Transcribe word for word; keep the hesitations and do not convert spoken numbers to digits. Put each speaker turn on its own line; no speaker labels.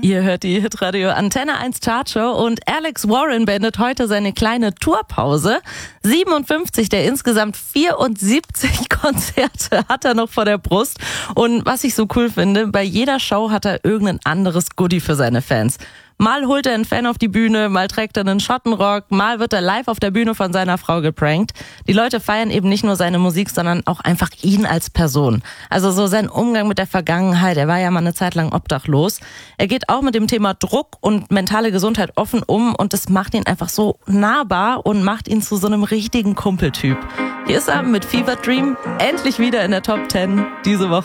Ihr hört die Hitradio Antenne eins Chartshow und Alex Warren beendet heute seine kleine Tourpause. siebenundfünfzig der insgesamt vierundsiebzig Konzerte hat er noch vor der Brust. Und was ich so cool finde, bei jeder Show hat er irgendein anderes Goodie für seine Fans. Mal holt er einen Fan auf die Bühne, mal trägt er einen Schottenrock, mal wird er live auf der Bühne von seiner Frau geprankt. Die Leute feiern eben nicht nur seine Musik, sondern auch einfach ihn als Person. Also so sein Umgang mit der Vergangenheit. Er war ja mal eine Zeit lang obdachlos. Er geht auch mit dem Thema Druck und mentale Gesundheit offen um und das macht ihn einfach so nahbar und macht ihn zu so einem richtigen Kumpeltyp. Hier ist er mit Fever Dream endlich wieder in der Top zehn diese Woche.